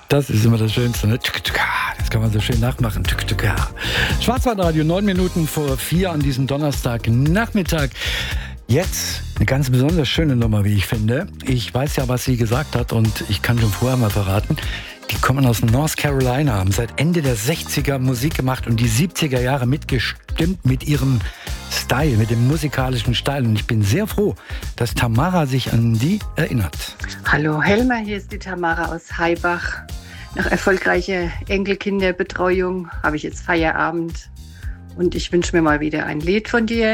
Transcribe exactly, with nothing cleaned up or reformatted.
Das ist immer das Schönste, ne? Das kann man so schön nachmachen. Schwarzwaldradio, neun Minuten vor vier an diesem Donnerstagnachmittag. Jetzt eine ganz besonders schöne Nummer, wie ich finde. Ich weiß ja, was sie gesagt hat und ich kann schon vorher mal verraten. Die kommen aus North Carolina, haben seit Ende der sechziger Musik gemacht und die siebziger Jahre mitgestimmt mit ihrem Style, mit dem musikalischen Style. Und ich bin sehr froh, dass Tamara sich an die erinnert. Hallo Helmer, hier ist die Tamara aus Haibach. Nach erfolgreicher Enkelkinderbetreuung habe ich jetzt Feierabend und ich wünsche mir mal wieder ein Lied von dir.